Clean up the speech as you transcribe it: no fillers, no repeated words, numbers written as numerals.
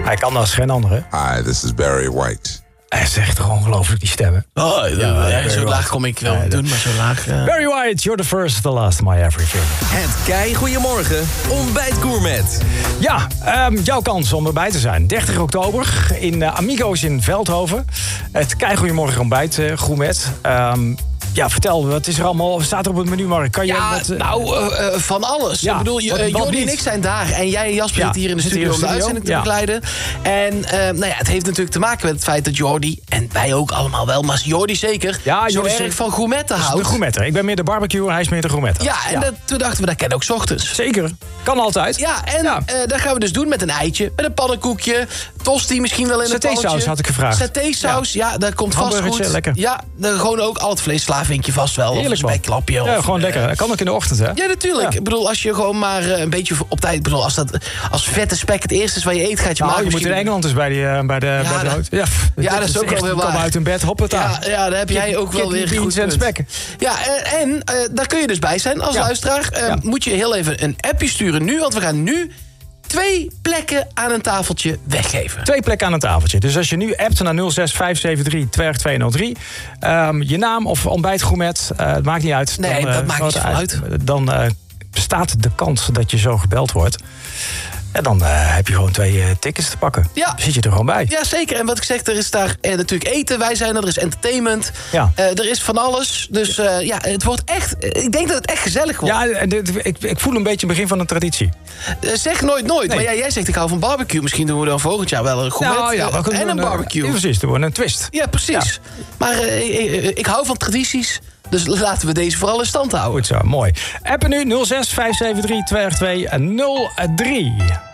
Hij kan als geen andere. Hi, this is Barry White. Hij zegt toch ongelooflijk, die stemmen. Zo laag kom ik wel doen, maar zo laag... Barry White, you're the first, the last, my everything. Het Kei Goeiemorgen Ontbijt Gourmet. Ja, jouw kans om erbij te zijn. 30 oktober in Amigo's in Veldhoven. Het Kei Goeiemorgen Ontbijt Gourmet. Ja, vertel, wat is er allemaal? Staat er op het menu, Mark? Kan je van alles. Ja, Ik bedoel, Jordi en ik zijn daar. En jij en Jasper zitten hier in de studio om de uitzending te begeleiden. En het heeft natuurlijk te maken met het feit dat Jordi, en wij ook allemaal wel, maar Jordi zeker, zo erg van gourmetten houdt. De gourmetter. Ik ben meer de barbecue en hij is meer de gourmetter. Ja, en toen dachten we, dat kan ook 's ochtends. Zeker. Kan altijd. Ja, en dat gaan we dus doen met een eitje, met een pannenkoekje, tosti misschien wel in een pannetje. Satésaus had ik gevraagd. Satésaus, ja, dat komt vast goed. Lekker. Ja, gewoon ook al het vlees sla vind je vast wel. Heerlijk, of een spekklapje. Ja, gewoon lekker. Dat kan ook in de ochtend, hè? Ja, natuurlijk. Ja. Ik bedoel, als je gewoon maar een beetje op tijd... Ik bedoel, als vette spek het eerste is waar je eet, gaat je maken... Je moet in Engeland dus bij de brood. Ja, dat is ook wel weer waar. Kom uit een bed, hoppata. Ja, daar heb jij ook wel weer goed en spekken. Ja, en daar kun je dus bij zijn als luisteraar. Moet je heel even een appje sturen nu, want we gaan nu 2 plekken aan een tafeltje weggeven. 2 plekken aan een tafeltje. Dus als je nu appt naar 06573 je naam of ontbijtgourmet, het maakt niet uit. Nee, dat maakt niet uit. Dan bestaat de kans dat je zo gebeld wordt. En dan heb je gewoon 2 tickets te pakken. Ja. Zit je er gewoon bij. Ja, zeker. En wat ik zeg, er is daar natuurlijk eten. Wij zijn er is entertainment. Ja. Er is van alles. Dus het wordt echt... Ik denk dat het echt gezellig wordt. Ja, ik voel een beetje het begin van een traditie. Zeg nooit. Nee. Nee. Maar jij zegt, ik hou van barbecue. Misschien doen we dan volgend jaar wel een gourmet en een barbecue. Ja, precies, doen we een twist. Ja, precies. Ja. Maar ik hou van tradities. Dus laten we deze vooral in stand houden. Goed zo, mooi. Appen nu 06573 282 03.